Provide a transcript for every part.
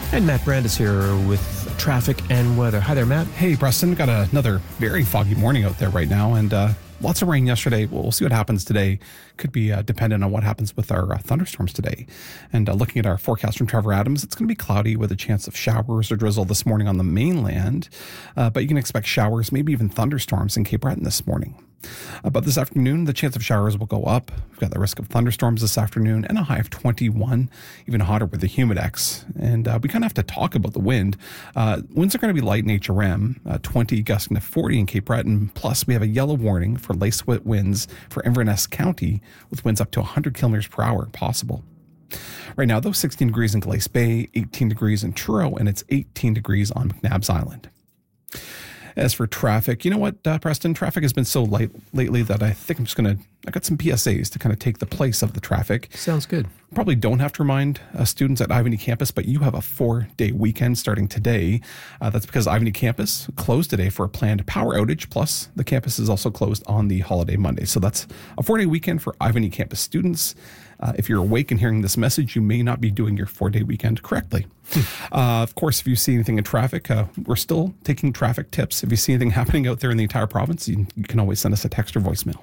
And Matt Brandis here with traffic and weather. Hi there, Matt. Hey, Preston. Got another very foggy morning out there right now, and lots of rain yesterday. We'll see what happens today. Could be dependent on what happens with our thunderstorms today. And looking at our forecast from Trevor Adams, it's going to be cloudy with a chance of showers or drizzle this morning on the mainland. But you can expect showers, maybe even thunderstorms in Cape Breton this morning. But this afternoon, the chance of showers will go up. We've got the risk of thunderstorms this afternoon and a high of 21, even hotter with the humidex. And we kind of have to talk about the wind. Winds are going to be light in HRM, 20 gusting to 40 in Cape Breton. Plus, we have a yellow warning for lace-wet winds for Inverness County with winds up to 100 kilometers per hour possible. Right now, though, 16 degrees in Glace Bay, 18 degrees in Truro, and it's 18 degrees on McNabbs Island. As for traffic, you know what, Preston? Traffic has been so light lately that I think I got some PSAs to kind of take the place of the traffic. Sounds good. Probably don't have to remind students at Ivany Campus, but you have a 4-day weekend starting today. That's because Ivany Campus closed today for a planned power outage, plus the campus is also closed on the holiday Monday. So that's a 4-day weekend for Ivany Campus students. If you're awake and hearing this message, you may not be doing your 4-day weekend correctly. Of course, if you see anything in traffic, we're still taking traffic tips. If you see anything happening out there in the entire province, you can always send us a text or voicemail.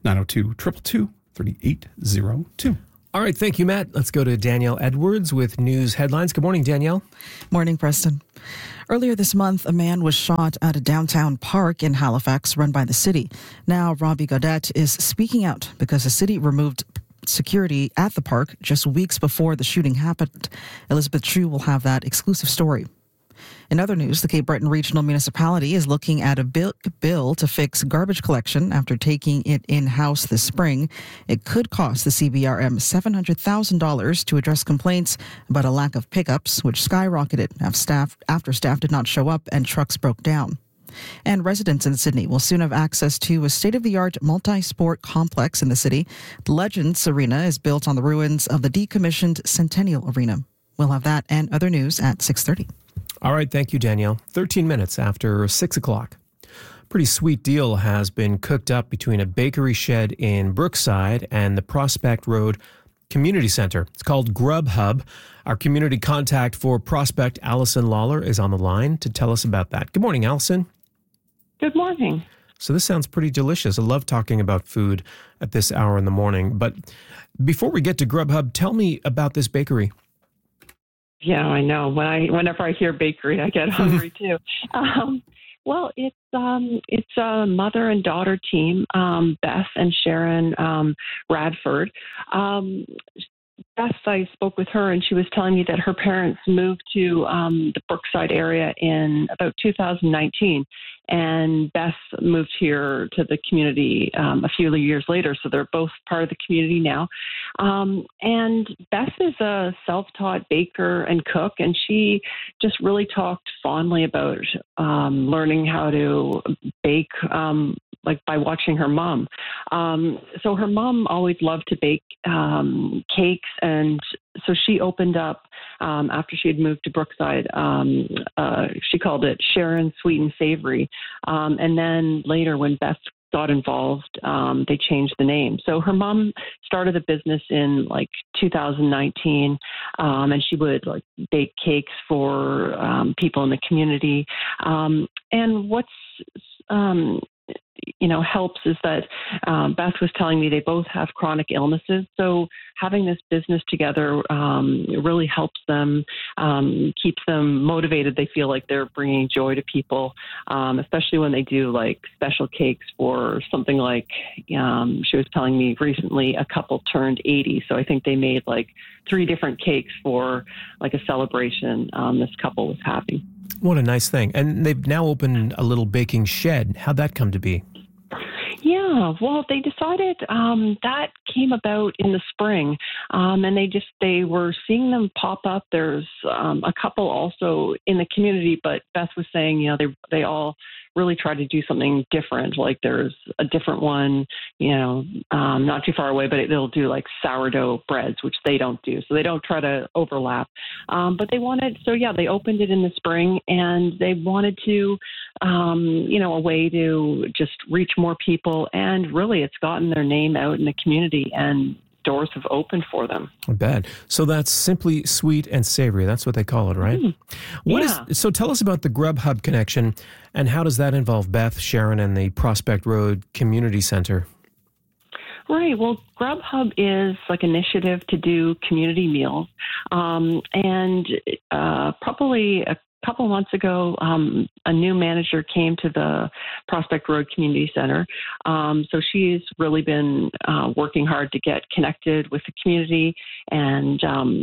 902-222-3802. All right, thank you, Matt. Let's go to Danielle Edwards with news headlines. Good morning, Danielle. Morning, Preston. Earlier this month, a man was shot at a downtown park in Halifax run by the city. Now, Robbie Gaudette is speaking out because the city removed security at the park just weeks before the shooting happened. Elizabeth Chu will have that exclusive story. In other news, the Cape Breton Regional Municipality is looking at a bill to fix garbage collection after taking it in-house this spring. It could cost the CBRM $700,000 to address complaints about a lack of pickups, which skyrocketed after staff did not show up and trucks broke down. And residents in Sydney will soon have access to a state-of-the-art multi-sport complex in the city. The Legends Arena is built on the ruins of the decommissioned Centennial Arena. We'll have that and other news at 6:30. All right, thank you, Danielle. 13 minutes after 6 o'clock. Pretty sweet deal has been cooked up between a bakery shed in Brookside and the Prospect Road Community Center. It's called Grubhub. Our community contact for Prospect, Allison Lawler, is on the line to tell us about that. Good morning, Allison. Good morning. So this sounds pretty delicious. I love talking about food at this hour in the morning. But before we get to Grubhub, tell me about this bakery. Yeah, I know. Whenever I hear bakery, I get hungry too. Well, it's a mother and daughter team, Beth and Sharon Radford. Beth, I spoke with her, and she was telling me that her parents moved to the Brookside area in about 2019, and Beth moved here to the community a few years later, so they're both part of the community now. And Beth is a self-taught baker and cook, and she just really talked fondly about learning how to bake like by watching her mom. So her mom always loved to bake cakes, and so she opened up after she had moved to Brookside. She called it Sharon Sweet and Savory. And then later when Beth got involved, they changed the name. So her mom started a business in like 2019, and she would like bake cakes for people in the community. And what's helps is that Beth was telling me they both have chronic illnesses. So having this business together really helps them, keeps them motivated. They feel like they're bringing joy to people, especially when they do like special cakes for something like, she was telling me recently a couple turned 80. So I think they made like 3 different cakes for like a celebration this couple was having. What a nice thing. And they've now opened a little baking shed. How'd that come to be? Yeah, well, they decided that came about in the spring, and they were seeing them pop up. There's a couple also in the community, but Beth was saying, they all really try to do something different. Like there's a different one, not too far away, but they'll do like sourdough breads, which they don't do. So they don't try to overlap. But they opened it in the spring, and they wanted to, a way to just reach more people. And really, it's gotten their name out in the community. And doors have opened for them. I bet. So that's Simply Sweet and Savory. That's what they call it, right? So tell us about the Grubhub connection, and how does that involve Beth, Sharon, and the Prospect Road Community Center? Right. Well, Grubhub is like an initiative to do community meals. And probably a couple months ago, a new manager came to the Prospect Road Community Center. So she's really been working hard to get connected with the community and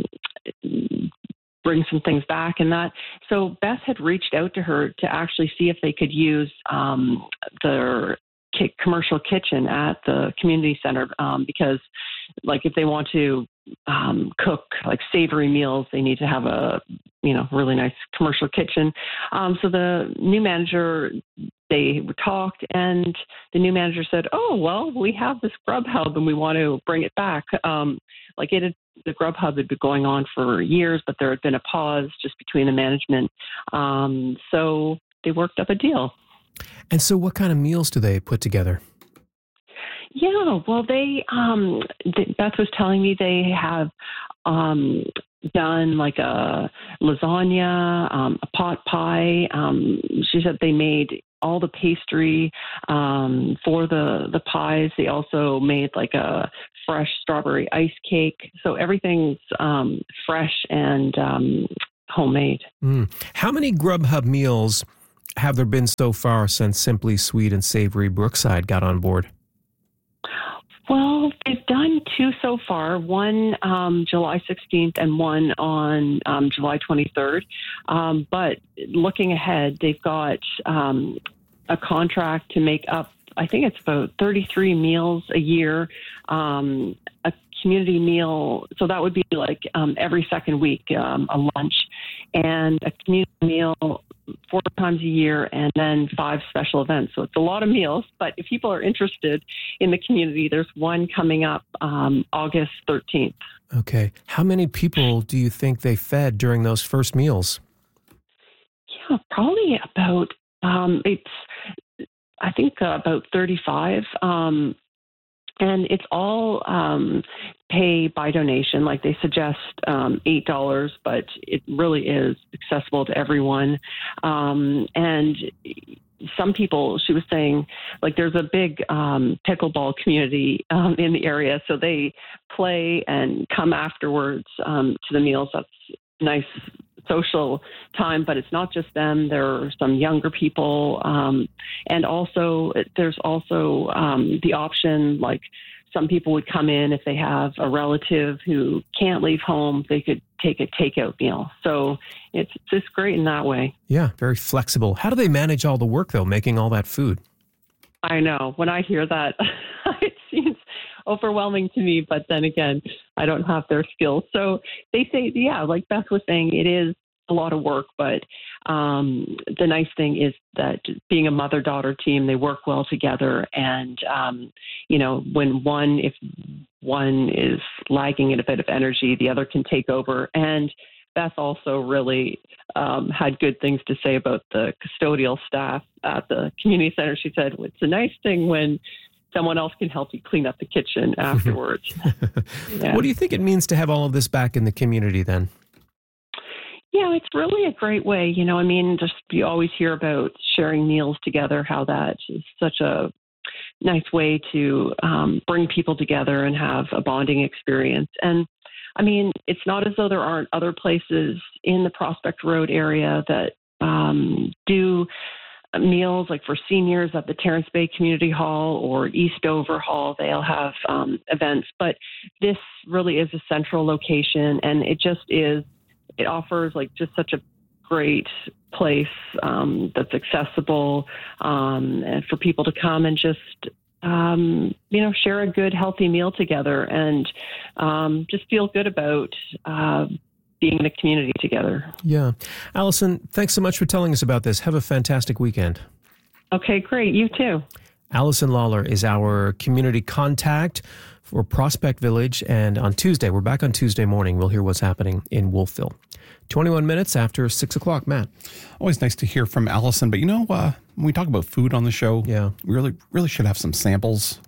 bring some things back and that. So Beth had reached out to her to actually see if they could use their commercial kitchen at the community center, because like if they want to cook like savory meals, they need to have a really nice commercial kitchen. So the new manager, they talked, and the new manager said, "Oh well, we have this Grubhub and we want to bring it back." The Grubhub had been going on for years, but there had been a pause just between the management. So they worked up a deal. And so what kind of meals do they put together? Yeah, well, Beth was telling me they have done like a lasagna, a pot pie. She said they made all the pastry for the pies. They also made like a fresh strawberry ice cake. So everything's fresh and homemade. How many Grubhub meals have there been so far since Simply Sweet and Savory Brookside got on board? Well, they've done two so far, one July 16th and one on July 23rd. But looking ahead, they've got a contract to make up, I think it's about 33 meals a year, a community meal. So that would be like every second week, a lunch, and a community meal 4 times a year, and then 5 special events. So it's a lot of meals, but if people are interested in the community, there's one coming up August 13th. Okay. How many people do you think they fed during those first meals? Yeah, probably about, I think about 35. And it's all pay by donation. Like they suggest $8, but it really is accessible to everyone. And some people, she was saying, like there's a big pickleball community in the area. So they play and come afterwards to the meals. That's nice social time, but it's not just them. There are some younger people. And also there's also the option, like some people would come in if they have a relative who can't leave home, they could take a takeout meal. So it's just great in that way. Yeah, very flexible. How do they manage all the work though, making all that food? I know. When I hear that, it seems overwhelming to me, but then again, I don't have their skills. So they say, yeah, like Beth was saying, it is a lot of work, but the nice thing is that being a mother-daughter team, they work well together. And, if one is lagging in a bit of energy, the other can take over. And Beth also really had good things to say about the custodial staff at the community center. She said, it's a nice thing when someone else can help you clean up the kitchen afterwards. Yeah. What do you think it means to have all of this back in the community then? Yeah, it's really a great way. Just you always hear about sharing meals together, how that is such a nice way to bring people together and have a bonding experience. And it's not as though there aren't other places in the Prospect Road area that do meals, like for seniors at the Terrace Bay Community Hall or Eastover Hall. They'll have events, but this really is a central location, and it offers like just such a great place that's accessible and for people to come and just share a good, healthy meal together and just feel good about being in a community together. Yeah. Allison, thanks so much for telling us about this. Have a fantastic weekend. Okay, great. You too. Allison Lawler is our community contact for Prospect Village. And on Tuesday, we're back on Tuesday morning. We'll hear what's happening in Wolfville. 21 minutes after 6 o'clock, Matt. Always nice to hear from Allison. But when we talk about food on the show, yeah, we really should have some samples.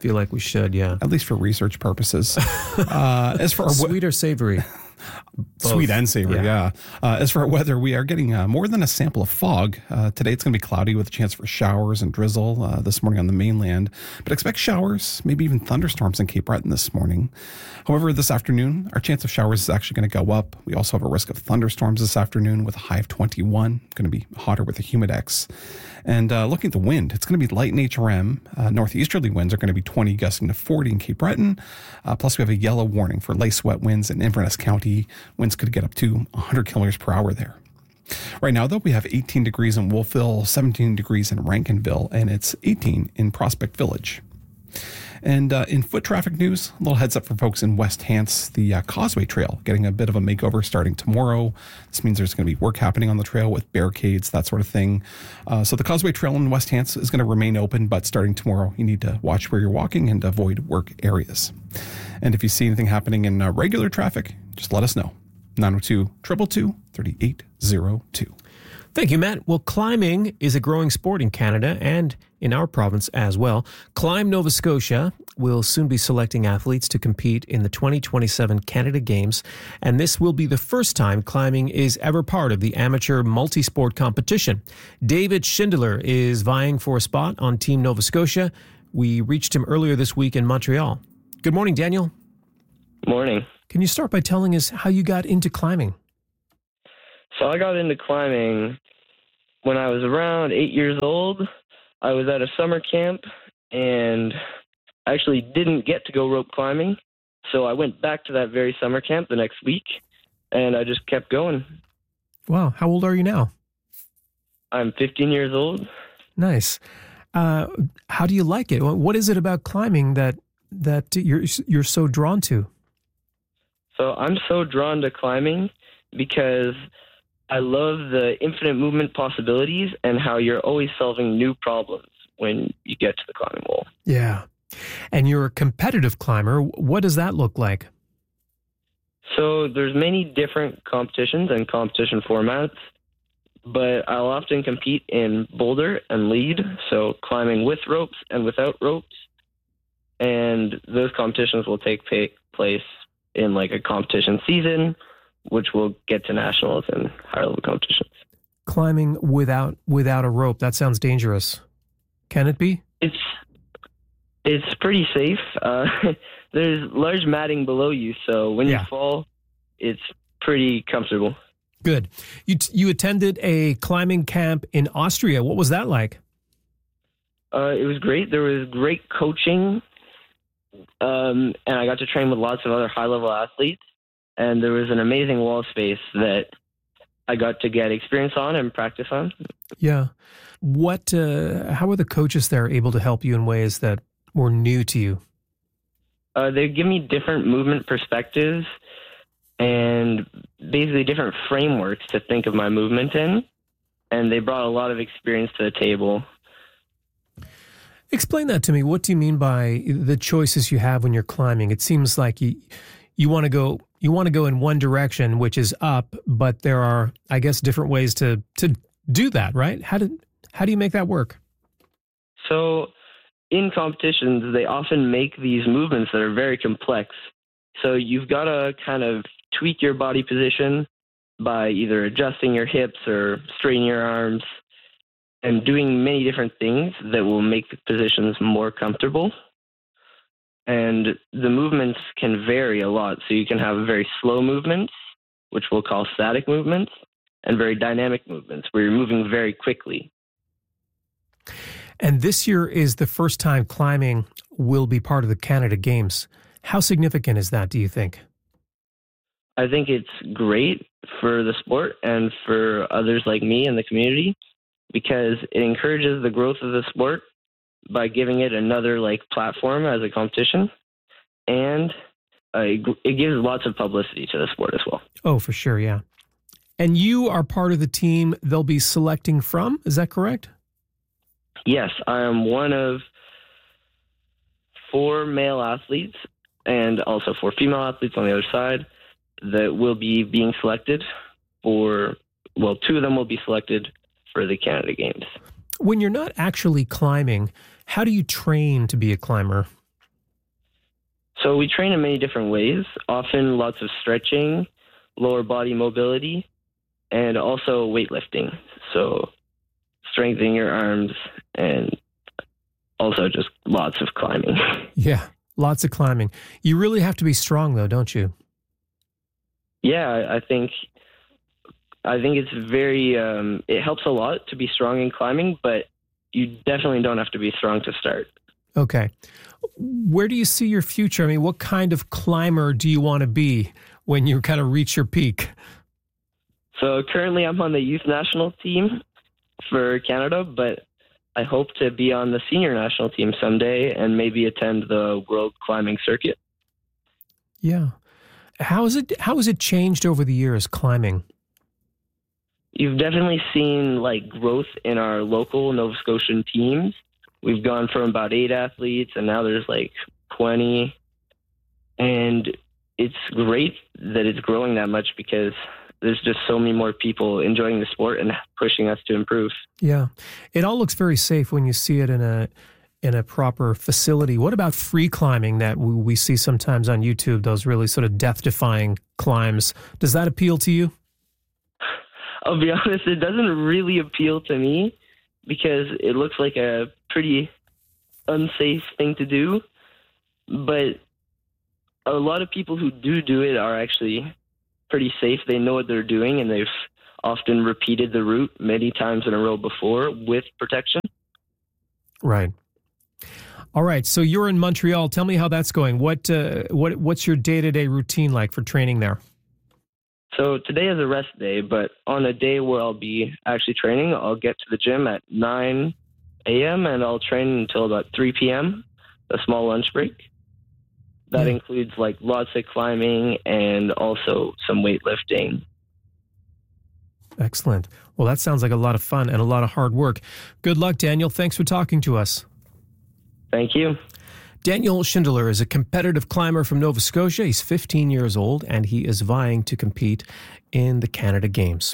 Feel like we should, yeah. At least for research purposes. As for our Sweet or savory? Sweet and savory, yeah. As for our weather, we are getting more than a sample of fog. Today it's going to be cloudy with a chance for showers and drizzle this morning on the mainland. But expect showers, maybe even thunderstorms in Cape Breton this morning. However, this afternoon, our chance of showers is actually going to go up. We also have a risk of thunderstorms this afternoon with a high of 21. Going to be hotter with a humidex. And looking at the wind, it's going to be light in HRM. Northeasterly winds are going to be 20, gusting to 40 in Cape Breton. Plus, we have a yellow warning for lice wet winds in Inverness County. Winds could get up to 100 kilometers per hour there. Right now, though, we have 18 degrees in Wolfville, 17 degrees in Rankinville, and it's 18 in Prospect Village. And in foot traffic news, a little heads up for folks in West Hants, the Causeway Trail getting a bit of a makeover starting tomorrow. This means there's going to be work happening on the trail with barricades, that sort of thing. So the Causeway Trail in West Hants is going to remain open, but starting tomorrow, you need to watch where you're walking and avoid work areas. And if you see anything happening in regular traffic, just let us know. 902-222-3802. Thank you, Matt. Well, climbing is a growing sport in Canada and in our province as well. Climb Nova Scotia will soon be selecting athletes to compete in the 2027 Canada Games, and this will be the first time climbing is ever part of the amateur multi-sport competition. David Schindler is vying for a spot on Team Nova Scotia. We reached him earlier this week in Montreal. Good morning, Daniel. Morning. Can you start by telling us how you got into climbing? So I got into climbing when I was around 8 years old. I was at a summer camp and actually didn't get to go rope climbing. So I went back to that very summer camp the next week and I just kept going. Wow. How old are you now? I'm 15 years old. Nice. How do you like it? What is it about climbing that you're so drawn to? So I'm so drawn to climbing because I love the infinite movement possibilities and how you're always solving new problems when you get to the climbing wall. Yeah. And you're a competitive climber. What does that look like? So there's many different competitions and competition formats, but I'll often compete in boulder and lead, so climbing with ropes and without ropes. And those competitions will take place in like a competition season, which will get to nationals and higher level competitions. Climbing without a rope, that sounds dangerous. Can it be? It's pretty safe. There's large matting below you, so when you fall, it's pretty comfortable. Good. You attended a climbing camp in Austria. What was that like? It was great. There was great coaching, and I got to train with lots of other high-level athletes. And there was an amazing wall space that I got to get experience on and practice on. Yeah. How were the coaches there able to help you in ways that were new to you? They give me different movement perspectives and basically different frameworks to think of my movement in. And they brought a lot of experience to the table. Explain that to me. What do you mean by the choices you have when you're climbing? It seems like you want to go in one direction, which is up, but there are, I guess, different ways to do that, right? How do you make that work? So in competitions, they often make these movements that are very complex. So you've got to kind of tweak your body position by either adjusting your hips or straightening your arms and doing many different things that will make the positions more comfortable. And the movements can vary a lot. So you can have very slow movements, which we'll call static movements, and very dynamic movements where you're moving very quickly. And this year is the first time climbing will be part of the Canada Games. How significant is that, do you think? I think it's great for the sport and for others like me in the community because it encourages the growth of the sport by giving it another platform as a competition, and it gives lots of publicity to the sport as well. Oh, for sure, yeah. And you are part of the team they'll be selecting from, is that correct? Yes, I am one of 4 male athletes and also 4 female athletes on the other side that will be being selected for, 2 of them will be selected for the Canada Games. When you're not actually climbing, how do you train to be a climber? So we train in many different ways, often lots of stretching, lower body mobility, and also weightlifting. So strengthening your arms and also just lots of climbing. Yeah, lots of climbing. You really have to be strong, though, don't you? Yeah, I think it's very, it helps a lot to be strong in climbing, but you definitely don't have to be strong to start. Okay. Where do you see your future? I mean, what kind of climber do you want to be when you kind of reach your peak? So currently I'm on the youth national team for Canada, but I hope to be on the senior national team someday and maybe attend the world climbing circuit. Yeah. How has it changed over the years, climbing? You've definitely seen like growth in our local Nova Scotian teams. We've gone from about 8 athletes and now there's like 20. And it's great that it's growing that much because there's just so many more people enjoying the sport and pushing us to improve. Yeah. It all looks very safe when you see it in a proper facility. What about free climbing that we see sometimes on YouTube, those really sort of death-defying climbs? Does that appeal to you? I'll be honest, it doesn't really appeal to me because it looks like a pretty unsafe thing to do. But a lot of people who do it are actually pretty safe. They know what they're doing, and they've often repeated the route many times in a row before with protection. Right. All right. So you're in Montreal. Tell me how that's going. What's your day-to-day routine like for training there? So today is a rest day, but on a day where I'll be actually training, I'll get to the gym at 9 a.m. and I'll train until about 3 p.m., a small lunch break. That includes like lots of climbing and also some weightlifting. Excellent. Well, that sounds like a lot of fun and a lot of hard work. Good luck, Daniel. Thanks for talking to us. Thank you. Daniel Schindler is a competitive climber from Nova Scotia. He's 15 years old, and he is vying to compete in the Canada Games.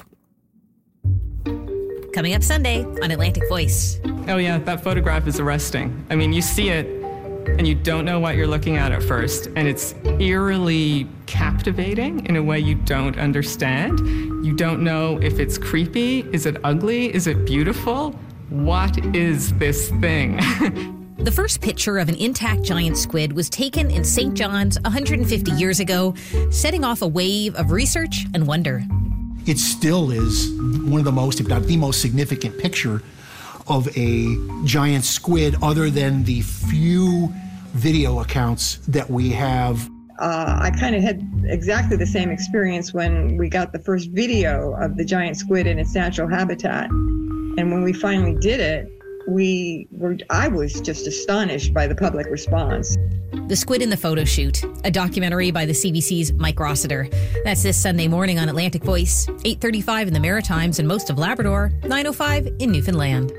Coming up Sunday on Atlantic Voice. Oh yeah, that photograph is arresting. I mean, you see it, and you don't know what you're looking at first, and it's eerily captivating in a way you don't understand. You don't know if it's creepy, is it ugly, is it beautiful? What is this thing? The first picture of an intact giant squid was taken in St. John's 150 years ago, setting off a wave of research and wonder. It still is one of the most, if not the most significant picture of a giant squid other than the few video accounts that we have. I kind of had exactly the same experience when we got the first video of the giant squid in its natural habitat. And when we finally did it, I was just astonished by the public response. The Squid in the Photo Shoot, a documentary by the CBC's Mike Rossiter. That's this Sunday morning on Atlantic Voice, 8:35 in the Maritimes and most of Labrador, 9:05 in Newfoundland.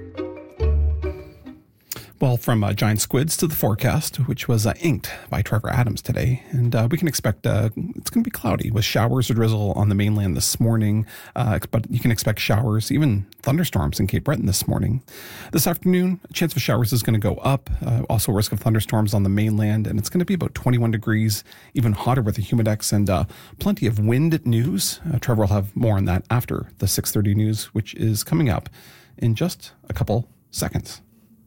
Well, from giant squids to the forecast, which was inked by Trevor Adams today. And we can expect it's going to be cloudy with showers or drizzle on the mainland this morning. But you can expect showers, even thunderstorms in Cape Breton this morning. This afternoon, a chance of showers is going to go up. Also, risk of thunderstorms on the mainland. And it's going to be about 21 degrees, even hotter with the humidex and plenty of wind news. Trevor will have more on that after the 6:30 news, which is coming up in just a couple seconds.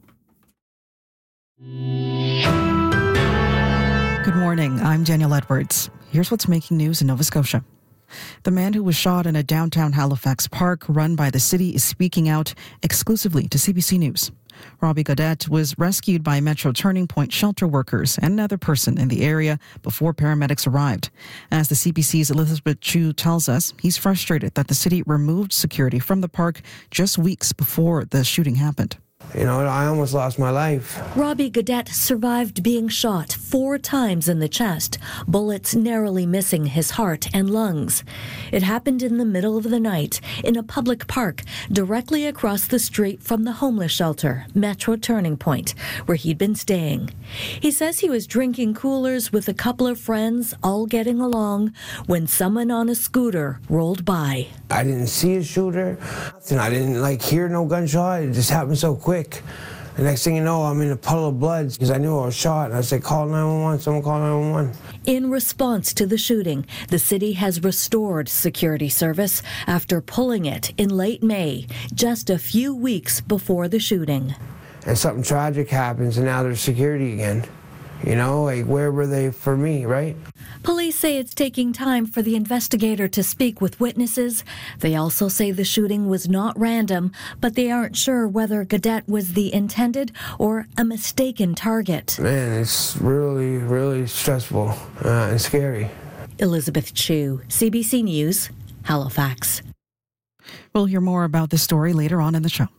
Good morning. I'm Danielle Edwards. Here's what's making news in Nova Scotia. The man who was shot in a downtown Halifax park run by the city is speaking out exclusively to CBC News. Robbie Gaudette was rescued by Metro Turning Point shelter workers and another person in the area before paramedics arrived. As the CBC's Elizabeth Chu tells us, he's frustrated that the city removed security from the park just weeks before the shooting happened. You know, I almost lost my life. Robbie Gaudette survived being shot 4 times in the chest, bullets narrowly missing his heart and lungs. It happened in the middle of the night in a public park directly across the street from the homeless shelter, Metro Turning Point, where he'd been staying. He says he was drinking coolers with a couple of friends, all getting along, when someone on a scooter rolled by. I didn't see a shooter, and I didn't hear no gunshot. It just happened so quick. The next thing you know, I'm in a puddle of blood because I knew I was shot. And I said, call 911, someone call 911. In response to the shooting, the city has restored security service after pulling it in late May, just a few weeks before the shooting. And something tragic happens, and now there's security again. You know, like, where were they for me, right? Police say it's taking time for the investigator to speak with witnesses. They also say the shooting was not random, but they aren't sure whether Gaudette was the intended or a mistaken target. Man, it's really, really stressful and scary. Elizabeth Chu, CBC News, Halifax. We'll hear more about this story later on in the show.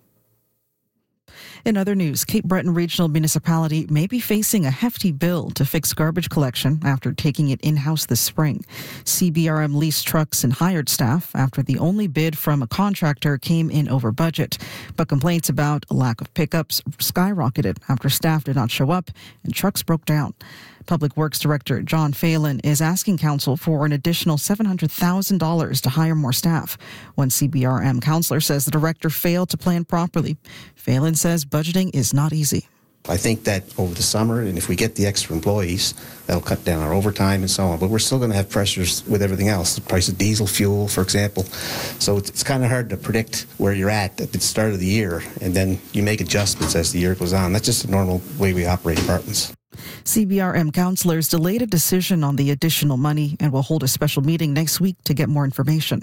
In other news, Cape Breton Regional Municipality may be facing a hefty bill to fix garbage collection after taking it in-house this spring. CBRM leased trucks and hired staff after the only bid from a contractor came in over budget. But complaints about a lack of pickups skyrocketed after staff did not show up and trucks broke down. Public Works Director John Phelan is asking Council for an additional $700,000 to hire more staff. One CBRM councillor says the director failed to plan properly. Phelan says budgeting is not easy. I think that over the summer, and if we get the extra employees, that'll cut down our overtime and so on. But we're still going to have pressures with everything else, the price of diesel fuel, for example. So it's kind of hard to predict where you're at the start of the year, and then you make adjustments as the year goes on. That's just a normal way we operate departments. CBRM councillors delayed a decision on the additional money and will hold a special meeting next week to get more information.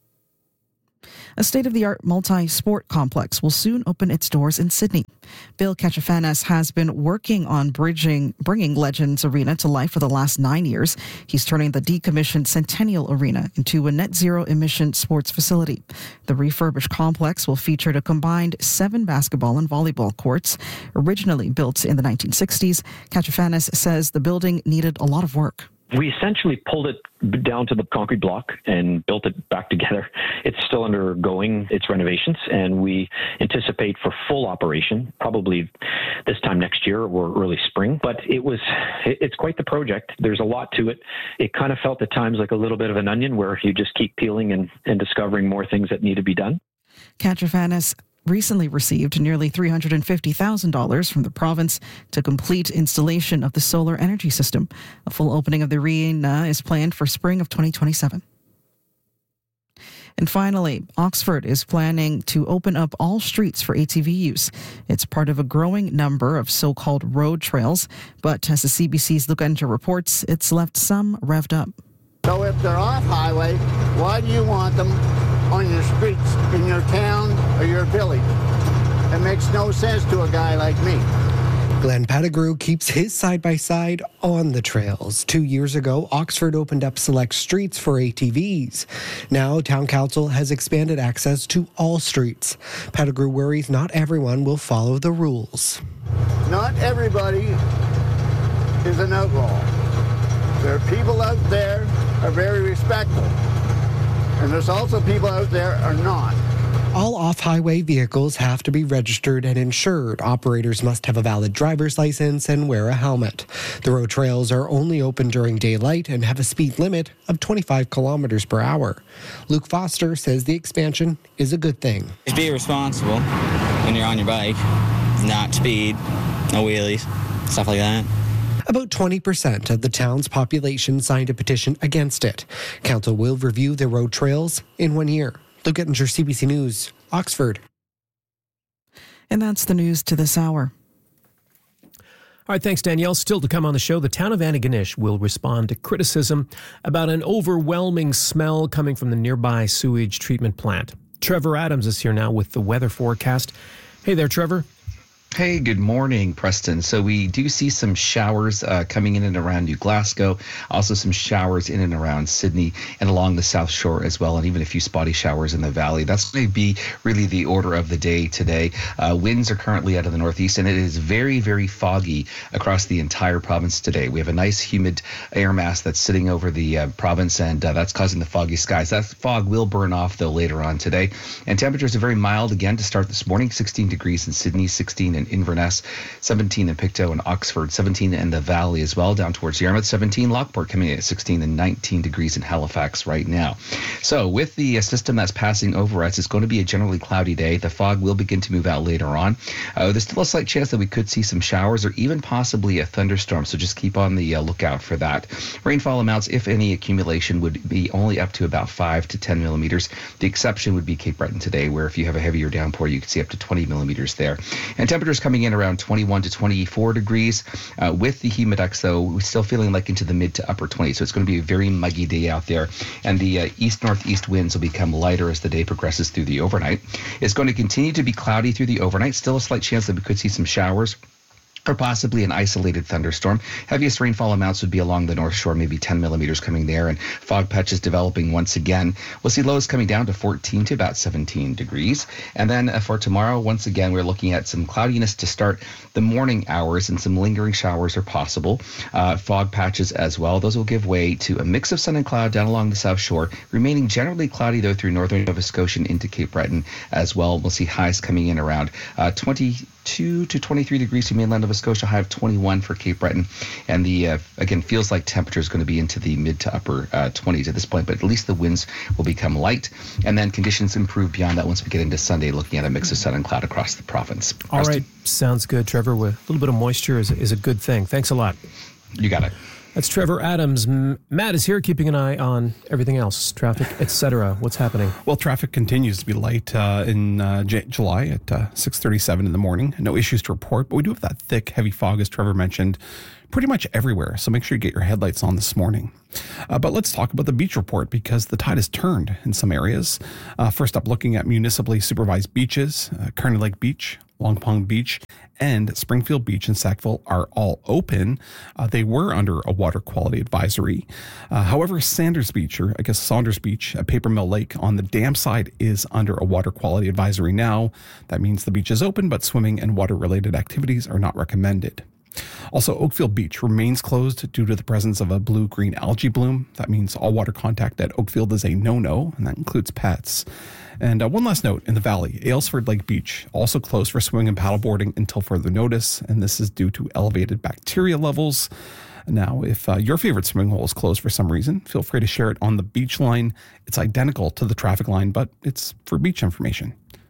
A state-of-the-art multi-sport complex will soon open its doors in Sydney. Bill Kachafanis has been working on bringing Legends Arena to life for the last 9 years. He's turning the decommissioned Centennial Arena into a net-zero emission sports facility. The refurbished complex will feature a combined 7 basketball and volleyball courts. Originally built in the 1960s, Kachafanis says the building needed a lot of work. We essentially pulled it down to the concrete block and built it back together. It's still undergoing its renovations, and we anticipate for full operation probably this time next year or early spring. But it's quite the project. There's a lot to it. It kind of felt at times like a little bit of an onion where you just keep peeling and discovering more things that need to be done. Kachafanis recently received nearly $350,000 from the province to complete installation of the solar energy system. A full opening of the arena is planned for spring of 2027. And finally, Oxford is planning to open up all streets for ATV use. It's part of a growing number of so-called road trails, but as the CBC's Luke Enter reports, it's left some revved up. So if they're off highway, why do you want them on your streets in your town or your village? It makes no sense to a guy like me. Glenn Pettigrew keeps his side-by-side on the trails. 2 years ago, Oxford opened up select streets for ATVs. Now, Town Council has expanded access to all streets. Pettigrew worries not everyone will follow the rules. Not everybody is an outlaw. There are people out there are very respectful, and there's also people out there are not. All off-highway vehicles have to be registered and insured. Operators must have a valid driver's license and wear a helmet. The road trails are only open during daylight and have a speed limit of 25 kilometers per hour. Luke Foster says the expansion is a good thing. Just be responsible when you're on your bike, not speed, no wheelies, stuff like that. About 20% of the town's population signed a petition against it. Council will review the road trails in 1 year. Luke Ettinger, CBC News, Oxford. And that's the news to this hour. All right, thanks, Danielle. Still to come on the show, the town of Antigonish will respond to criticism about an overwhelming smell coming from the nearby sewage treatment plant. Trevor Adams is here now with the weather forecast. Hey there, Trevor. Hey, good morning, Preston. So we do see some showers coming in and around New Glasgow, also some showers in and around Sydney and along the South Shore as well, and even a few spotty showers in the valley. That's going to be really the order of the day today. Winds are currently out of the northeast, and it is very, very foggy across the entire province today. We have a nice humid air mass that's sitting over the province, and that's causing the foggy skies. That fog will burn off, though, later on today. And temperatures are very mild again to start this morning, 16 degrees in Sydney, 16 in in Inverness, 17 in Pictou and Oxford, 17 in the Valley as well, down towards Yarmouth, 17, Lockport coming in at 16 and 19 degrees in Halifax right now. So with the system that's passing over us, it's going to be a generally cloudy day. The fog will begin to move out later on. There's still a slight chance that we could see some showers or even possibly a thunderstorm, so just keep on the lookout for that. Rainfall amounts, if any accumulation, would be only up to about 5 to 10 millimeters. The exception would be Cape Breton today, where if you have a heavier downpour, you could see up to 20 millimeters there. And temperatures coming in around 21 to 24 degrees. With the humidex, though, we're still feeling like into the mid to upper 20s, so it's going to be a very muggy day out there. And the east-northeast winds will become lighter as the day progresses through the overnight. It's going to continue to be cloudy through the overnight. Still a slight chance that we could see some showers or possibly an isolated thunderstorm. Heaviest rainfall amounts would be along the North Shore, maybe 10 millimeters coming there, and fog patches developing once again. We'll see lows coming down to 14 to about 17 degrees. And then for tomorrow, once again, we're looking at some cloudiness to start the morning hours, and some lingering showers are possible. Fog patches as well. Those will give way to a mix of sun and cloud down along the South Shore, remaining generally cloudy, though, through northern Nova Scotia and into Cape Breton as well. We'll see highs coming in around 22 to 23 degrees for mainland Nova Scotia, high of 21 for Cape Breton. And the, again, feels like temperature is going to be into the mid to upper 20s at this point, but at least the winds will become light. And then conditions improve beyond that once we get into Sunday, looking at a mix of sun and cloud across the province. All right. Sounds good, Trevor. With a little bit of moisture is a good thing. Thanks a lot. You got it. That's Trevor Adams. Matt is here keeping an eye on everything else, traffic, etc. What's happening? Well, traffic continues to be light in July at 6:37 in the morning. No issues to report, but we do have that thick, heavy fog, as Trevor mentioned, pretty much everywhere. So make sure you get your headlights on this morning. But let's talk about the beach report, because the tide has turned in some areas. First up, looking at municipally supervised beaches, Kearney Lake Beach, Long Pond Beach, and Springfield Beach and Sackville are all open. They were under a water quality advisory. However, Saunders Beach at Paper Mill Lake on the dam side is under a water quality advisory now. That means the beach is open, but swimming and water-related activities are not recommended. Also, Oakfield Beach remains closed due to the presence of a blue-green algae bloom. That means all water contact at Oakfield is a no-no, and that includes pets. And one last note, in the Valley, Aylesford Lake Beach also closed for swimming and paddleboarding until further notice, and this is due to elevated bacteria levels. Now, if your favorite swimming hole is closed for some reason, feel free to share it on the beach line. It's identical to the traffic line, but it's for beach information.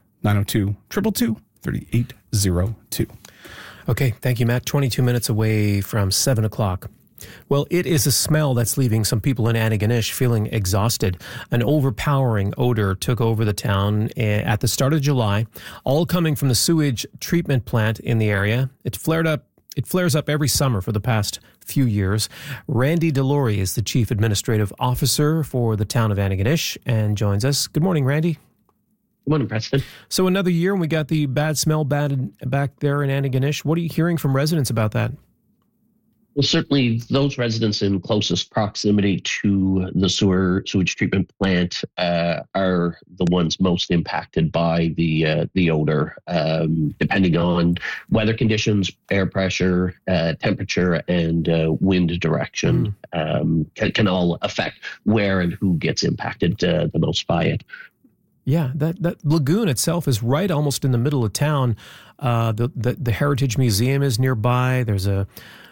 902-222-3802. Okay, thank you, Matt. 22 minutes away from 7 o'clock. Well, it is a smell that's leaving some people in Antigonish feeling exhausted. An overpowering odor took over the town at the start of July, all coming from the sewage treatment plant in the area. It flares up every summer for the past few years. Randy Delory is the Chief Administrative Officer for the town of Antigonish and joins us. Good morning, Randy. Good morning, Preston. So another year and we got the bad smell back there in Antigonish. What are you hearing from residents about that? Well, certainly those residents in closest proximity to the sewage treatment plant are the ones most impacted by the odor. Depending on weather conditions, air pressure, temperature, and wind direction can all affect where and who gets impacted the most by it. Yeah, that lagoon itself is right almost in the middle of town. The Heritage Museum is nearby. There's a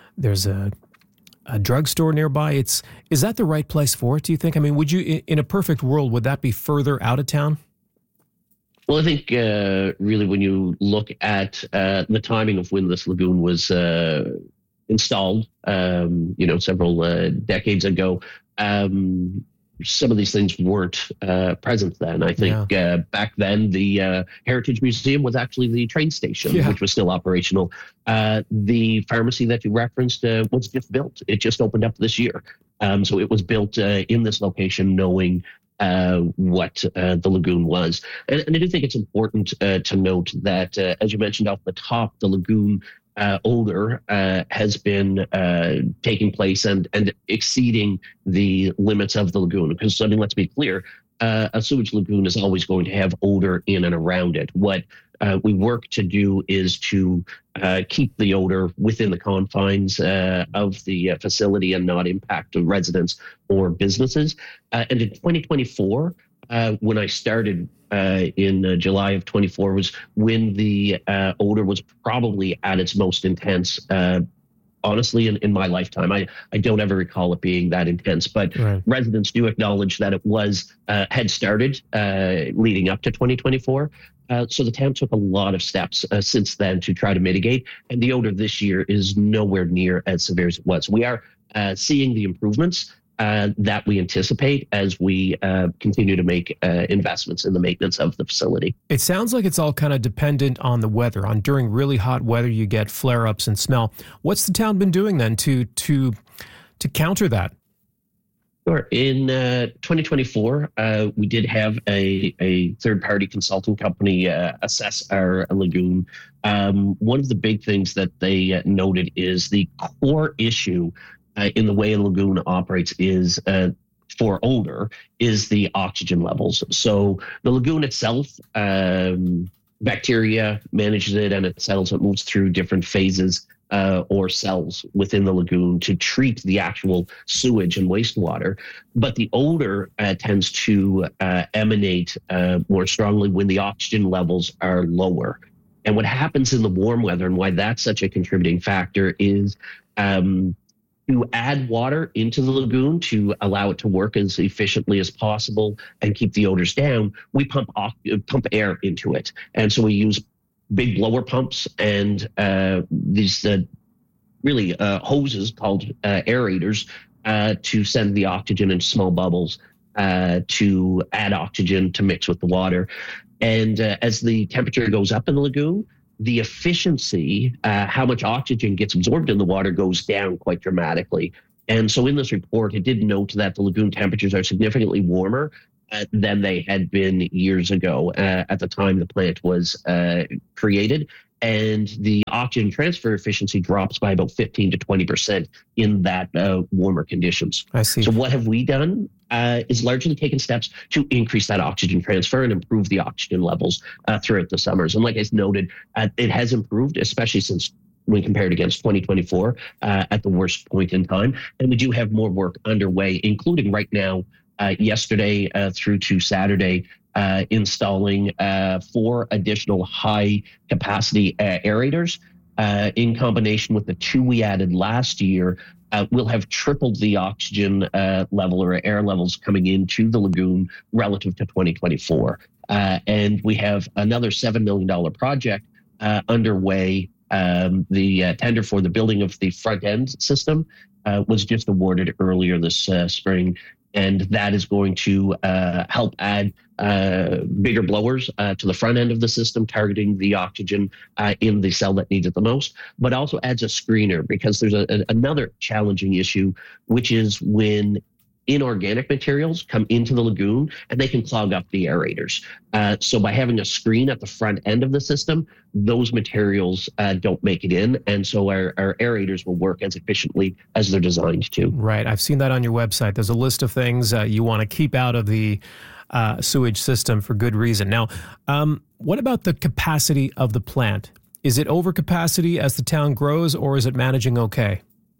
drugstore nearby. Is that the right place for it, do you think? I mean, would you, in a perfect world, would that be further out of town? Well, I think really when you look at the timing of when this lagoon was installed, several decades ago, some of these things weren't present then. I think back then the Heritage Museum was actually the train station, which was still operational. The pharmacy that you referenced was just built. It just opened up this year. So it was built in this location knowing what the lagoon was. And I do think it's important to note that, as you mentioned off the top, the lagoon odor has been taking place and exceeding the limits of the lagoon. Because, I mean, let's be clear, a sewage lagoon is always going to have odor in and around it. What we work to do is to keep the odor within the confines of the facility and not impact the residents or businesses. And in 2024, when I started in July of 24 was when the odor was probably at its most intense. Honestly, in my lifetime, I don't ever recall it being that intense, but residents do acknowledge that it was had started leading up to 2024. So the town took a lot of steps since then to try to mitigate, and the odor this year is nowhere near as severe as it was. We are seeing the improvements that we anticipate as we continue to make investments in the maintenance of the facility. It sounds like it's all kind of dependent on the weather. During really hot weather, you get flare-ups and smell. What's the town been doing then to counter that? Sure. In 2024, we did have a third-party consulting company assess our lagoon. One of the big things that they noted is the core issue in the way a lagoon operates is for odor is the oxygen levels. So the lagoon itself, bacteria manages it and it settles. It moves through different phases or cells within the lagoon to treat the actual sewage and wastewater. But the odor tends to emanate more strongly when the oxygen levels are lower. And what happens in the warm weather and why that's such a contributing factor is to add water into the lagoon to allow it to work as efficiently as possible and keep the odors down, we pump air into it. And so we use big blower pumps and these really hoses called aerators to send the oxygen in small bubbles to add oxygen to mix with the water. And as the temperature goes up in the lagoon, the efficiency, how much oxygen gets absorbed in the water goes down quite dramatically. And so in this report, it did note that the lagoon temperatures are significantly warmer than they had been years ago at the time the plant was created. And the oxygen transfer efficiency drops by about 15 to 20% in that warmer conditions. I see. So what have we done is largely taken steps to increase that oxygen transfer and improve the oxygen levels throughout the summers. And like I noted, it has improved, especially since when compared against 2024 at the worst point in time. And we do have more work underway, including right now, yesterday through to Saturday, installing 4 additional high-capacity aerators in combination with the 2 we added last year. We'll have tripled the oxygen level or air levels coming into the lagoon relative to 2024. And we have another $7 million project underway. The tender for the building of the front end system was just awarded earlier this spring. And that is going to help add bigger blowers to the front end of the system, targeting the oxygen in the cell that needs it the most, but also adds a screener because there's another challenging issue, which is when inorganic materials come into the lagoon and they can clog up the aerators. So by having a screen at the front end of the system, those materials don't make it in. And so our aerators will work as efficiently as they're designed to. Right. I've seen that on your website. There's a list of things you want to keep out of the sewage system for good reason. Now, what about the capacity of the plant? Is it over capacity as the town grows, or is it managing okay?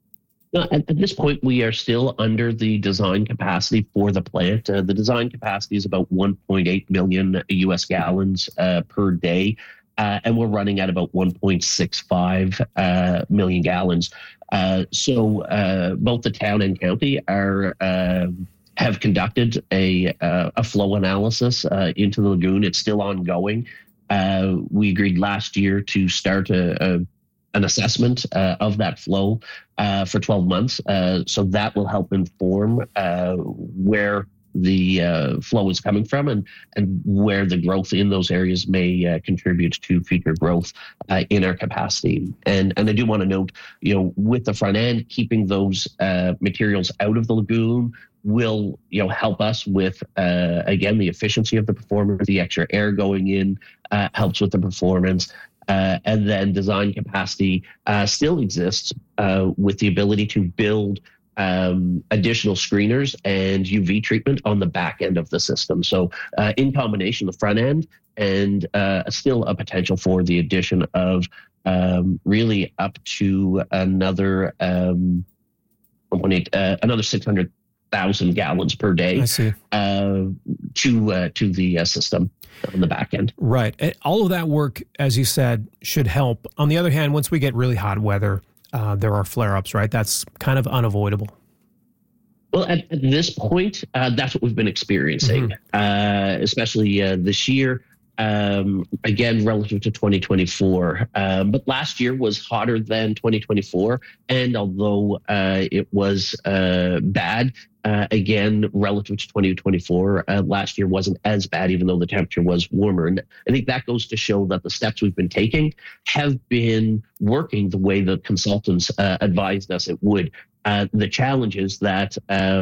At this point, we are still under the design capacity for the plant. The design capacity is about 1.8 million U.S. gallons per day, and we're running at about 1.65 million gallons. So both the town and county have conducted a flow analysis into the lagoon. It's still ongoing. We agreed last year to start an assessment of that flow for 12 months. So that will help inform where the flow is coming from and where the growth in those areas may contribute to future growth in our capacity. And I do want to note, with the front end, keeping those materials out of the lagoon will help us with, again, the efficiency of the performance. The extra air going in helps with the performance. And then design capacity still exists with the ability to build additional screeners and UV treatment on the back end of the system. So in combination, the front end and still a potential for the addition of really up to another 600 1,000 gallons per day to the system on the back end. Right. All of that work, as you said, should help. On the other hand, once we get really hot weather, there are flare-ups, right? That's kind of unavoidable. Well, at this point, that's what we've been experiencing, especially this year. Again, relative to 2024. But last year was hotter than 2024. And although it was bad, again, relative to 2024, last year wasn't as bad, even though the temperature was warmer. And I think that goes to show that the steps we've been taking have been working the way the consultants advised us it would. The challenge is that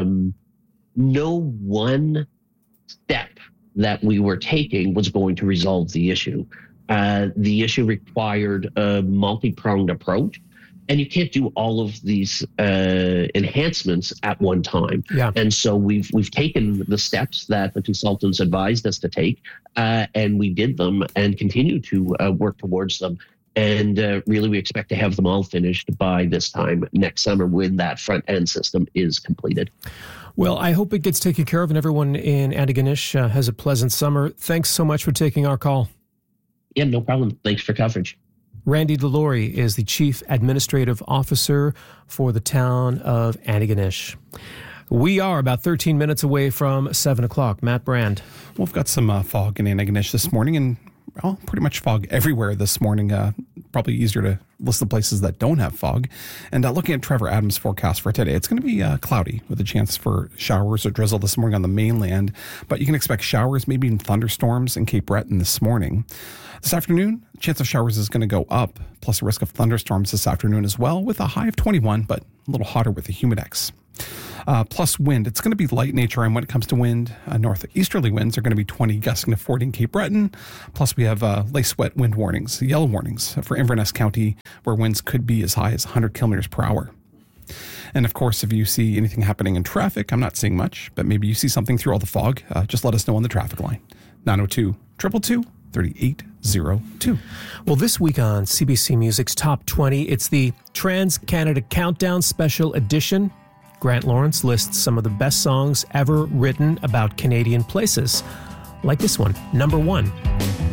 no one step that we were taking was going to resolve the issue. The issue required a multi-pronged approach, and you can't do all of these enhancements at one time. Yeah. And so we've taken the steps that the consultants advised us to take, and we did them and continue to work towards them. And really, we expect to have them all finished by this time next summer when that front end system is completed. Well, I hope it gets taken care of and everyone in Antigonish has a pleasant summer. Thanks so much for taking our call. Yeah, no problem. Thanks for coverage. Randy Delory is the Chief Administrative Officer for the town of Antigonish. We are about 13 minutes away from 7 o'clock. Matt Brand. Well, we've got some fog in Antigonish this morning, and pretty much fog everywhere this morning. Probably easier to list the places that don't have fog. And looking at Trevor Adams' forecast for today, it's going to be cloudy with a chance for showers or drizzle this morning on the mainland. But you can expect showers, maybe even thunderstorms in Cape Breton this morning. This afternoon, chance of showers is going to go up, plus a risk of thunderstorms this afternoon as well, with a high of 21, but a little hotter with the humidex. Plus wind. It's going to be light nature, and when it comes to wind, northeasterly winds are going to be 20, gusting to 40 in Cape Breton. Plus we have lace wet wind warnings, yellow warnings for Inverness County, where winds could be as high as 100 kilometers per hour. And of course, if you see anything happening in traffic, I'm not seeing much, but maybe you see something through all the fog, just let us know on the traffic line. 902-222-3802. Well, this week on CBC Music's Top 20, it's the Trans-Canada Countdown Special Edition. Grant Lawrence lists some of the best songs ever written about Canadian places, like this one, number 1.